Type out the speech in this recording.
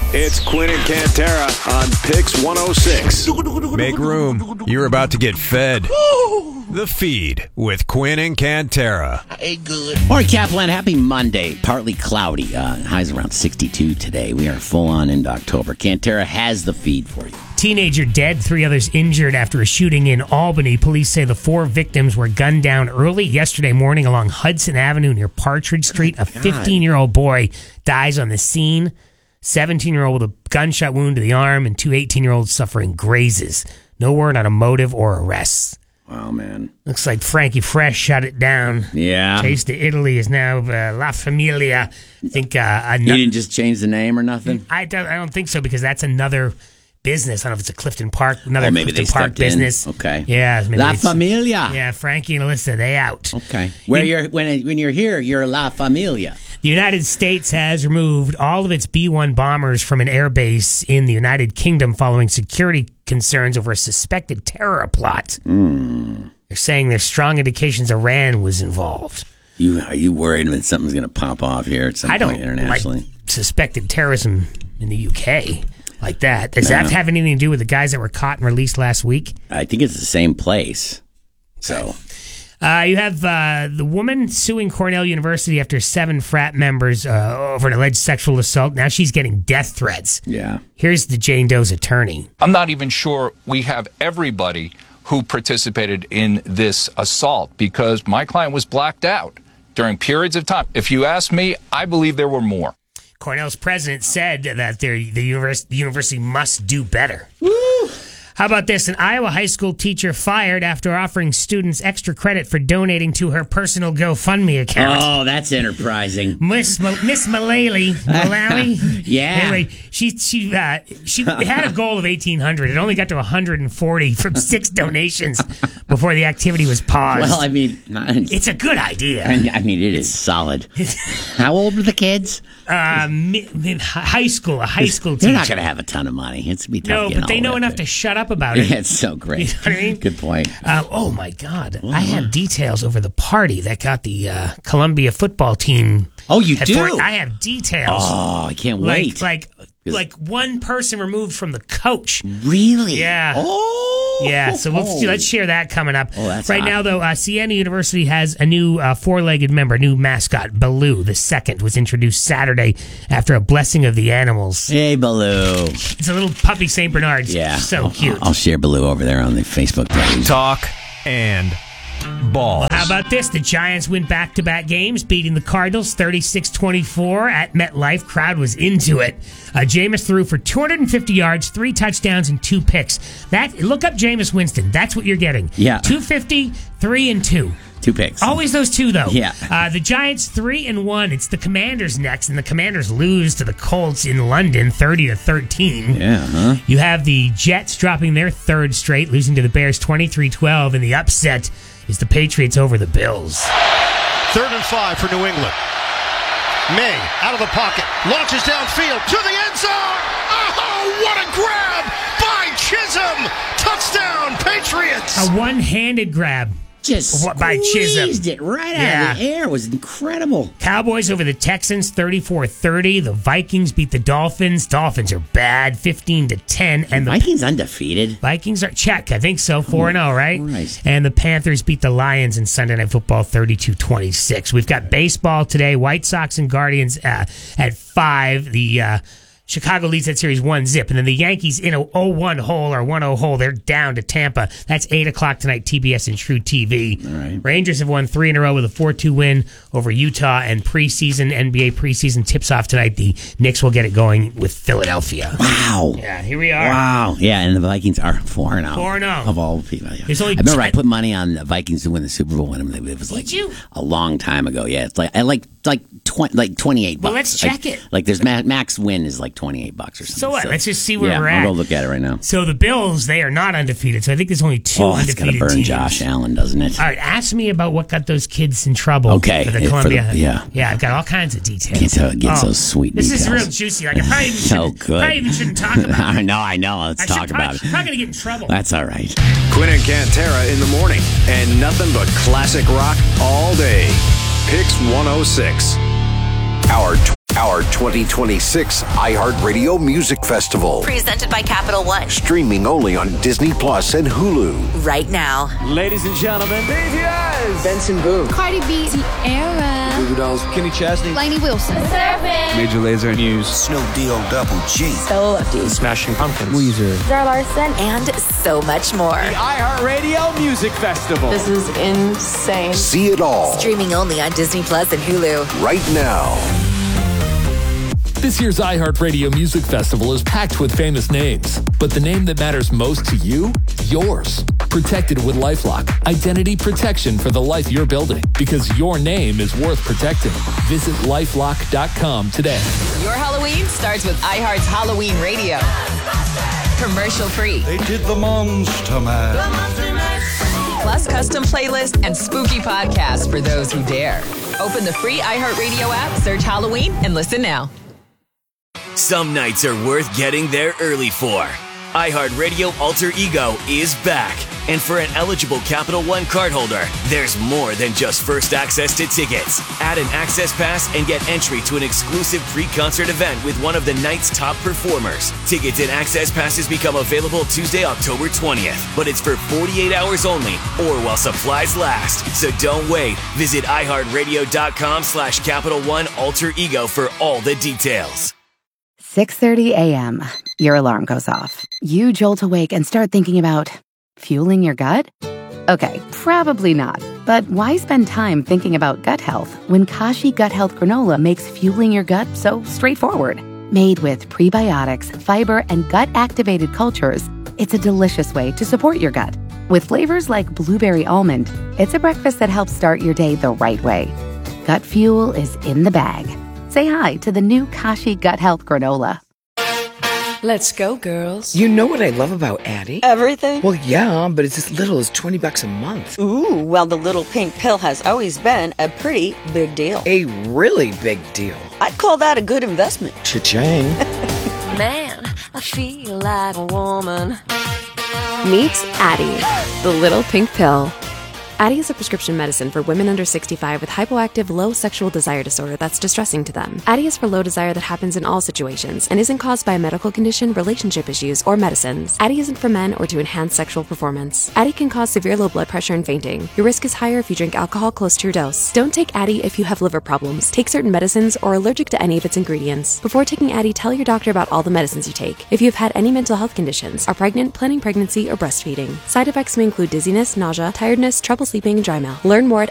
It's Quinn and Cantera on Pix 106. Make room. You're about to get fed. The Feed with Quinn and Cantera. Hey, good. All right, Kaplan, happy Monday. Partly cloudy. Highs around 62 today. We are full on into October. Cantera has the feed for you. Teenager dead, 3 others injured after a shooting in Albany. Police say the 4 victims were gunned down early yesterday morning along Hudson Avenue near Partridge Street. A 15-year-old boy dies on the scene. 17-year-old with a gunshot wound to the arm, and 2 18-year-olds suffering grazes. No word on a motive or arrests. Wow, man. Looks like Frankie Fresh shut it down. Yeah. Taste of Italy is now La Familia. I think You didn't just change the name or nothing? I don't think so, because that's another business. I don't know if it's a Clifton Park, another maybe Clifton they Park stepped in. business. Okay. Yeah. Maybe La it's- Familia. Yeah, Frankie and Alyssa, they out. Okay. When you're here, you're La Familia. The United States has removed all of its B-1 bombers from an airbase in the United Kingdom following security concerns over a suspected terror plot. They're saying there's strong indications Iran was involved. Are you worried that something's going to pop off here at some I point don't internationally? like suspected terrorism in the UK like that. Does that have anything to do with the guys that were caught and released last week? I think it's the same place. So... You have the woman suing Cornell University after 7 frat members over an alleged sexual assault. Now she's getting death threats. Yeah. Here's the Jane Doe's attorney. I'm not even sure we have everybody who participated in this assault because my client was blacked out during periods of time. If you ask me, I believe there were more. Cornell's president said that the university must do better. Woo! How about this? An Iowa high school teacher fired after offering students extra credit for donating to her personal GoFundMe account. Oh, that's enterprising. Miss Mullally. Yeah. Anyway, she had a goal of 1,800. It only got to 140 from 6 donations before the activity was paused. Well, I mean... It's a good idea. I mean, it is solid. How old were the kids? High school, a high school teacher. They're not going to have a ton of money. It's going to be tough. No, but they know enough to shut up about it. Yeah, it's so great. You know what I mean? Good point. Oh, my God. I have details over the party that got the Columbia football team. Oh, you do? I have details. Oh, I can't wait. Like one person removed from the coach. Really? Yeah. Oh. Yeah, so let's share that coming up. Oh, that's right hot. now, though, Siena University has a new 4-legged member, new mascot. Baloo the second was introduced Saturday after a blessing of the animals. Hey, Baloo. It's a little puppy St. Bernard's. Yeah. So cute. I'll share Baloo over there on the Facebook page. Talk and balls. How about this? The Giants win back-to-back games, beating the Cardinals 36-24 at MetLife. Crowd was into it. Jameis threw for 250 yards, 3 touchdowns, and 2 picks. Look up Jameis Winston. That's what you're getting. Yeah. 250, 3 and 2. 2 picks. Always those 2, though. Yeah. The Giants 3-1. It's the Commanders next, and the Commanders lose to the Colts in London 30-13. Yeah, huh? You have the Jets dropping their 3rd straight, losing to the Bears 23-12, and the upset is the Patriots over the Bills. 3rd and 5 for New England. May, out of the pocket, launches downfield to the end zone. Oh, what a grab by Chisholm. Touchdown, Patriots. A one-handed grab. Just by Chisholm. squeezed it right out of the air. It was incredible. Cowboys over the Texans 34-30. The Vikings beat the Dolphins. Dolphins are bad 15-10. And the Vikings undefeated. Vikings are check. I think so. 4-0, right? Christ. And the Panthers beat the Lions in Sunday Night Football 32-26. We've got baseball today. White Sox and Guardians at 5. The Chicago leads that series 1-0, and then the Yankees in a 0-1 hole or 1-0 hole. They're down to Tampa. That's 8 o'clock tonight, TBS and True TV. All right. Rangers have won 3 in a row with a 4-2 win over Utah, and NBA preseason tips off tonight. The Knicks will get it going with Philadelphia. Wow. Yeah, here we are. Wow. Yeah, and the Vikings are 4-0. 4-0. Of all people. Yeah. There's only I remember I put money on the Vikings to win the Super Bowl. It was like Did you? a long time ago. Yeah, it's like I like 28 bucks. Well, let's check it. Like there's max win is like $28 or something. So what? Let's just see where we're I'll at. go look at it right now. So the Bills, they are not undefeated. So I think there's only 2 Oh, it's undefeated gonna burn teams. Josh Allen, doesn't it? All right, ask me about what got those kids in trouble. Okay, For the for Columbia. the- yeah. I've got all kinds of details. Get those sweet This details. is real juicy. Like, I probably even, So shouldn't, good. probably even shouldn't talk about it. I know. Let's talk about it. I'm probably going to get in trouble. That's all right. Quinn and Cantera in the morning, and nothing but classic rock all day. Pix 106. Our our 2026 iHeartRadio Music Festival. Presented by Capital One. Streaming only on Disney Plus and Hulu. Right now. Ladies and gentlemen, BTS, Benson Boone, Cardi B, Tierra, Goo Goo Dolls, Kenny Chesney, Lainey Wilson, Major Lazer, Muse, Snoop Deal Double G, Stella Lefty, Smashing Pumpkins, Weezer, Zara Larson, and so much more. The iHeartRadio Music Festival. This is insane. See it all. Streaming only on Disney Plus and Hulu. Right now. This year's iHeartRadio Music Festival is packed with famous names, but the name that matters most to you? Yours. Protected with LifeLock. Identity protection for the life you're building, because your name is worth protecting. Visit LifeLock.com today. Your Halloween starts with iHeart's Halloween Radio. Commercial free. They did the Monster Mash. Plus custom playlist and spooky podcasts for those who dare. Open the free iHeartRadio app, search Halloween, and listen now. Some nights are worth getting there early for. iHeartRadio Alter Ego is back. And for an eligible Capital One cardholder, there's more than just first access to tickets. Add an access pass and get entry to an exclusive pre-concert event with one of the night's top performers. Tickets and access passes become available Tuesday, October 20th. But it's for 48 hours only or while supplies last. So don't wait. Visit iHeartRadio.com/Capital One Alter Ego for all the details. 6:30 a.m. Your alarm goes off. You jolt awake and start thinking about fueling your gut? Okay, probably not. But why spend time thinking about gut health when Kashi Gut Health Granola makes fueling your gut so straightforward? Made with prebiotics, fiber, and gut-activated cultures, it's a delicious way to support your gut. With flavors like blueberry almond, it's a breakfast that helps start your day the right way. Gut fuel is in the bag. Say hi to the new Kashi Gut Health Granola. Let's go, girls. You know what I love about Addie? Everything? Well, yeah, but it's as little as $20 a month. Ooh, well, the little pink pill has always been a pretty big deal. A really big deal. I'd call that a good investment. Cha-ching. Man, I feel like a woman. Meet Addie, the little pink pill. Addie is a prescription medicine for women under 65 with hypoactive low sexual desire disorder that's distressing to them. Addie is for low desire that happens in all situations and isn't caused by a medical condition, relationship issues, or medicines. Addie isn't for men or to enhance sexual performance. Addie can cause severe low blood pressure and fainting. Your risk is higher if you drink alcohol close to your dose. Don't take Addie if you have liver problems, take certain medicines, or are allergic to any of its ingredients. Before taking Addie, tell your doctor about all the medicines you take. If you have had any mental health conditions, are pregnant, planning pregnancy, or breastfeeding. Side effects may include dizziness, nausea, tiredness, trouble sleeping, and dry mouth. Learn more at